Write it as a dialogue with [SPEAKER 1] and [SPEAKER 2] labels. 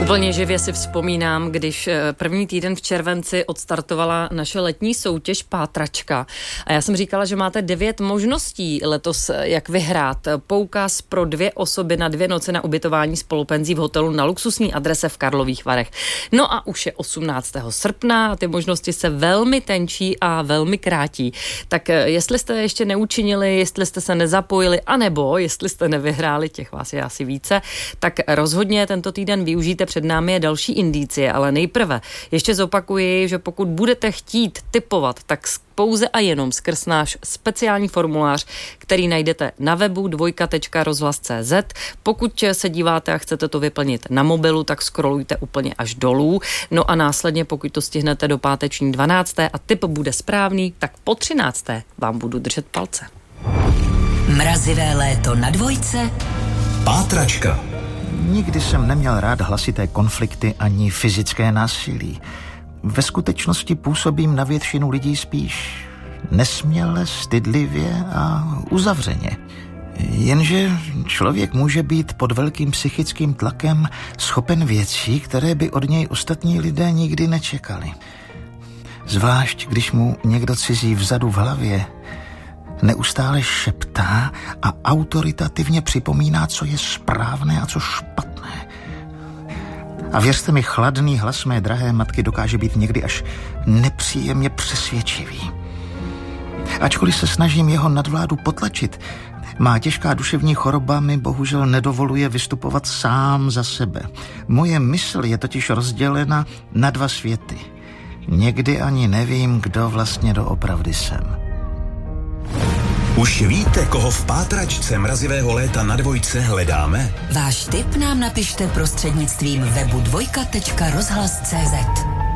[SPEAKER 1] Úplně živě si vzpomínám, když první týden v červenci odstartovala naše letní soutěž Pátračka. A já jsem říkala, že máte 9 možností letos, jak vyhrát poukaz pro 2 osoby na 2 noci na ubytování spolupenzí v hotelu na luxusní adrese v Karlových Varech. No a už je 18. srpna a ty možnosti se velmi tenčí a velmi krátí. Tak jestli jste ještě neučinili, jestli jste se nezapojili, anebo jestli jste nevyhráli, těch vás je asi více, tak rozhodně tento týden využijte. Před námi je další indicie, ale nejprve ještě zopakuji, že pokud budete chtít tipovat, tak pouze a jenom skrz náš speciální formulář, který najdete na webu dvojka.rozhlas.cz. Pokud se díváte a chcete to vyplnit na mobilu, tak scrollujte úplně až dolů. No a následně, pokud to stihnete do páteční 12. a tip bude správný, tak po 13. vám budu držet palce.
[SPEAKER 2] Mrazivé léto na Dvojce.
[SPEAKER 3] Pátračka.
[SPEAKER 4] Nikdy jsem neměl rád hlasité konflikty ani fyzické násilí. Ve skutečnosti působím na většinu lidí spíš nesměle, stydlivě a uzavřeně. Jenže člověk může být pod velkým psychickým tlakem schopen věcí, které by od něj ostatní lidé nikdy nečekali. Zvlášť, když mu někdo cizí vzadu v hlavě neustále šeptá a autoritativně připomíná, co je správné a co špatné. A věřte mi, chladný hlas mé drahé matky dokáže být někdy až nepříjemně přesvědčivý. Ačkoliv se snažím jeho nadvládu potlačit, má těžká duševní choroba mi bohužel nedovoluje vystupovat sám za sebe. Moje mysl je totiž rozdělena na 2 světy. Někdy ani nevím, kdo vlastně doopravdy jsem.
[SPEAKER 3] Už víte, koho v Pátračce mrazivého léta na Dvojce hledáme?
[SPEAKER 2] Váš tip nám napište prostřednictvím webu dvojka.rozhlas.cz.